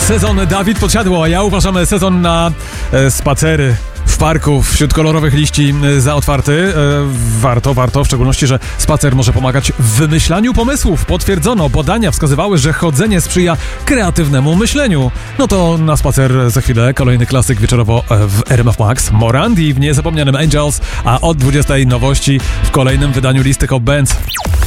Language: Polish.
Sezon Dawid Podsiadło, a ja uważam sezon na spacery w parku wśród kolorowych liści za otwarty. Warto, w szczególności, że spacer może pomagać w wymyślaniu pomysłów. Potwierdzono, badania wskazywały, że chodzenie sprzyja kreatywnemu myśleniu. No to na spacer za chwilę, kolejny klasyk wieczorowo w RMF Max. Morandi w niezapomnianym Angels, a od 20 nowości w kolejnym wydaniu listy Hot Bands.